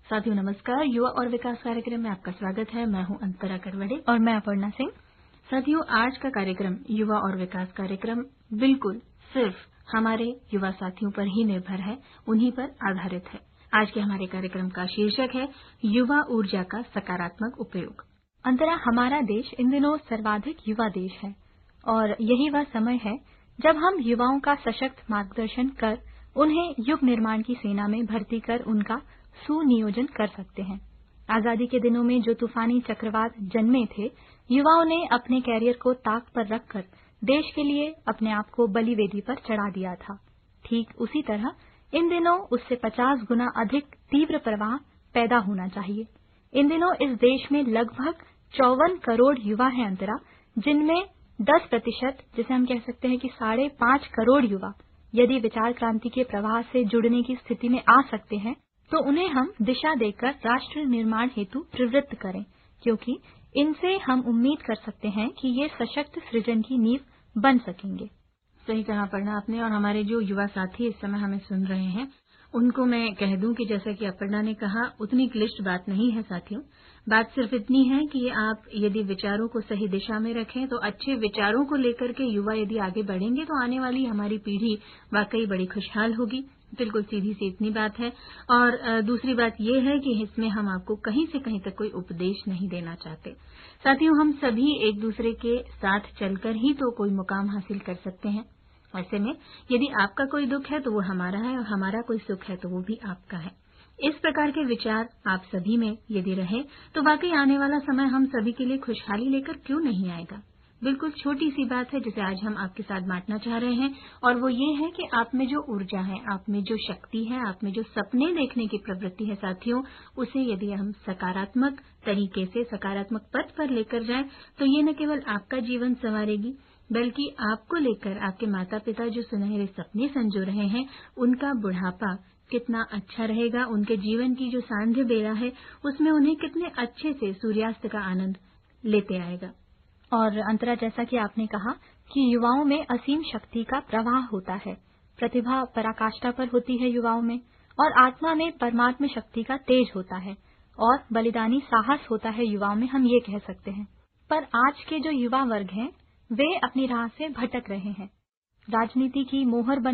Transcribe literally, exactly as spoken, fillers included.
साथियों नमस्कार। युवा और विकास कार्यक्रम में आपका स्वागत है। मैं हूं अंतरा करवड़े और मैं अपर्णा सिंह। साथियों, आज का कार्यक्रम युवा और विकास कार्यक्रम बिल्कुल सिर्फ हमारे युवा साथियों पर ही निर्भर है, उन्हीं पर आधारित है। आज के हमारे कार्यक्रम का शीर्षक है युवा ऊर्जा का सकारात्मक उपयोग। अंतरा, हमारा देश इन दिनों सर्वाधिक युवा देश है और यही वह समय है जब हम युवाओं का सशक्त मार्गदर्शन कर उन्हें युग निर्माण की सेना में भर्ती कर उनका सुनियोजन कर सकते हैं। आजादी के दिनों में जो तूफानी चक्रवात जन्मे थे, युवाओं ने अपने कैरियर को ताक पर रखकर देश के लिए अपने आप को बलिवेदी पर चढ़ा दिया था। ठीक उसी तरह इन दिनों उससे पचास गुना अधिक तीव्र प्रवाह पैदा होना चाहिए। इन दिनों इस देश में लगभग चौवन करोड़ युवा हैं अंतरा, जिनमें दस प्रतिशत जिसे हम कह सकते हैं कि साढ़े पांच करोड़ युवा यदि विचार क्रांति के प्रवाह से जुड़ने की स्थिति में आ सकते हैं तो उन्हें हम दिशा देकर राष्ट्र निर्माण हेतु प्रवृत्त करें, क्योंकि इनसे हम उम्मीद कर सकते हैं कि ये सशक्त सृजन की नींव बन सकेंगे। सही कहा पढ़ना आपने। और हमारे जो युवा साथी इस समय हमें सुन रहे हैं उनको मैं कह दूं कि जैसा कि अपर्णा ने कहा, उतनी क्लिष्ट बात नहीं है साथियों। बात सिर्फ इतनी है कि आप यदि विचारों को सही दिशा में रखें तो अच्छे विचारों को लेकर के युवा यदि आगे बढ़ेंगे तो आने वाली हमारी पीढ़ी वाकई बड़ी खुशहाल होगी। बिल्कुल सीधी सी इतनी बात है। और दूसरी बात यह है कि इसमें हम आपको कहीं से कहीं तक कोई उपदेश नहीं देना चाहते। साथियों, हम सभी एक दूसरे के साथ चलकर ही तो कोई मुकाम हासिल कर सकते हैं। ऐसे में यदि आपका कोई दुख है तो वो हमारा है और हमारा कोई सुख है तो वो भी आपका है। इस प्रकार के विचार आप सभी में यदि रहे तो वाकई आने वाला समय हम सभी के लिए खुशहाली लेकर क्यों नहीं आएगा। बिल्कुल छोटी सी बात है जिसे आज हम आपके साथ बांटना चाह रहे हैं, और वो ये है कि आप में जो ऊर्जा है, आप में जो शक्ति है, आप में जो सपने देखने की प्रवृत्ति है साथियों, उसे यदि हम सकारात्मक तरीके से सकारात्मक पथ पर लेकर जाएं तो ये न केवल आपका जीवन संवारेगी बल्कि आपको लेकर आपके माता पिता जो सुनहरे सपने संजो रहे हैं उनका बुढ़ापा कितना अच्छा रहेगा। उनके जीवन की जो सांध्य बेला है उसमें उन्हें कितने अच्छे से सूर्यास्त का आनंद लेते आएगा। और अंतरा, जैसा कि आपने कहा कि युवाओं में असीम शक्ति का प्रवाह होता है, प्रतिभा पराकाष्ठा पर होती है युवाओं में, और आत्मा में परमात्म शक्ति का तेज होता है और बलिदानी साहस होता है युवाओं में, हम ये कह सकते हैं। पर आज के जो युवा वर्ग हैं वे अपनी राह से भटक रहे हैं। राजनीति की मोहर बन